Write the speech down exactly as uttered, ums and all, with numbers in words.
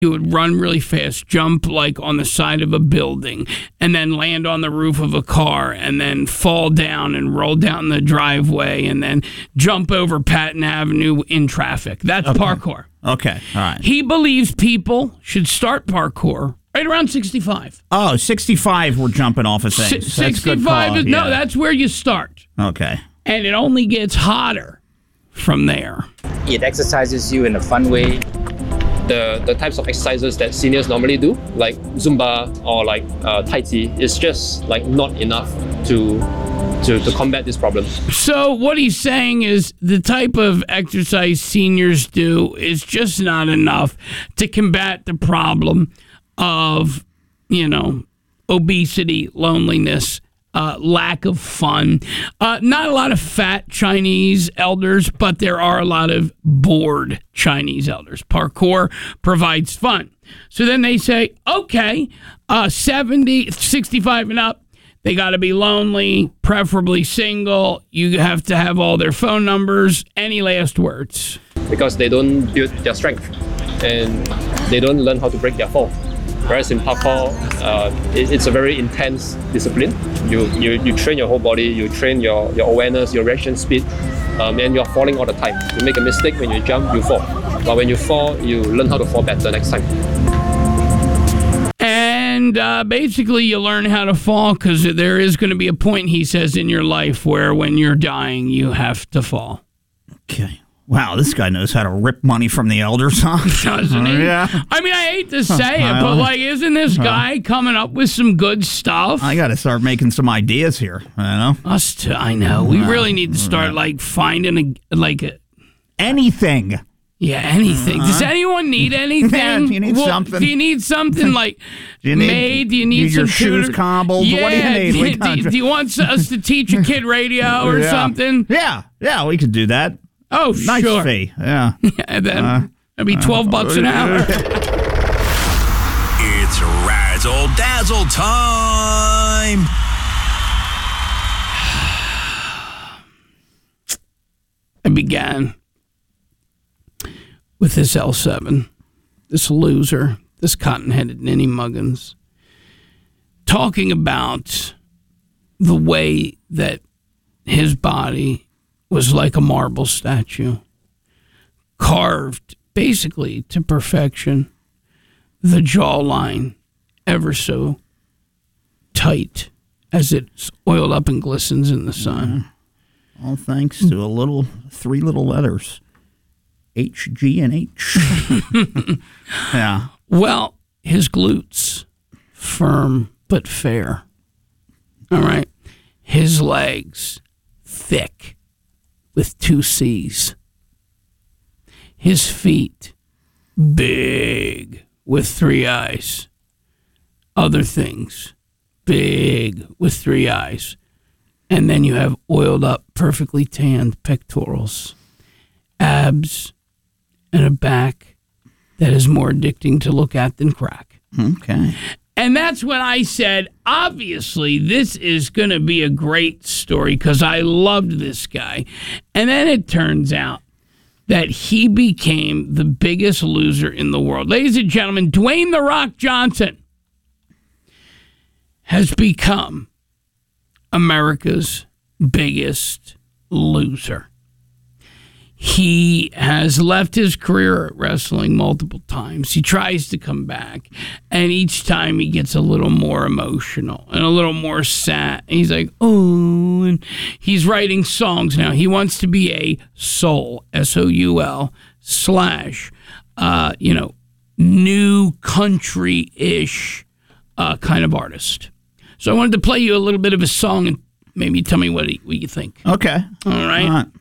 He would run really fast, jump like on the side of a building, and then land on the roof of a car, and then fall down and roll down the driveway, and then jump over Patton Avenue in traffic. That's okay. parkour. Okay, all right. He believes people should start parkour right around sixty-five. Oh, sixty-five we're jumping off of things. S- sixty-five is, yeah. no, that's where you start. Okay. And it only gets hotter from there. It exercises you in a fun way. The, the types of exercises that seniors normally do, like Zumba or like uh, Tai Chi, is just like not enough to, to to combat this problem. So what he's saying is the type of exercise seniors do is just not enough to combat the problem of, you know, obesity, loneliness, Uh, lack of fun. Uh, not a lot of fat Chinese elders, but there are a lot of bored Chinese elders. Parkour provides fun. So then they say, okay, uh, seventy, sixty-five and up, they got to be lonely, preferably single. You have to have all their phone numbers. Any last words? Because they don't build their strength and they don't learn how to break their fall. Whereas in parkour, uh, it, it's a very intense discipline. You, you you train your whole body, you train your, your awareness, your reaction speed, um, and you're falling all the time. You make a mistake, when you jump, you fall. But when you fall, you learn how to fall better next time. And uh, basically, you learn how to fall because there is going to be a point, he says, in your life where when you're dying, you have to fall. Okay. Wow, this guy knows how to rip money from the elders, huh? Doesn't he? Yeah. I mean, I hate to say it, but like, isn't this guy coming up with some good stuff? I got to start making some ideas here. You know, us too. I know. We really need to start like finding a like a anything. Yeah, anything. Does anyone need anything? Yeah, do you need well, something? Do you need something like do you need, made? Do you need, need some your shoes tutor? cobbled? Yeah. What do you need? Do, do, do you want us to teach a kid radio or yeah. something? Yeah, yeah, we could do that. Oh, nice sure. fee. Yeah. yeah then uh, that'd be twelve uh, bucks an hour. It's Razzle Dazzle time. I began with this L seven, this loser, this cotton-headed Ninny Muggins, talking about the way that his body was like a marble statue, carved basically to perfection, the jawline ever so tight as it's oiled up and glistens in the sun. Yeah. All thanks to a little, three little letters, H, G, and H. Yeah. Well, his glutes, firm but fair. All right. His legs, thick, with two C's. His feet, big, with three eyes. Other things, big, with three eyes. And then you have oiled up, perfectly tanned pectorals, abs, and a back that is more addicting to look at than crack. Okay. And that's when I said, obviously, this is going to be a great story because I loved this guy. And then it turns out that he became the biggest loser in the world. Ladies and gentlemen, Dwayne "The Rock" Johnson has become America's biggest loser. He has left his career at wrestling multiple times. He tries to come back, and each time he gets a little more emotional and a little more sad. And he's like, oh, and he's writing songs now. He wants to be a soul, S O U L, slash, uh, you know, new country-ish uh, kind of artist. So I wanted to play you a little bit of a song and maybe tell me what, he, what you think. Okay. All right. All right.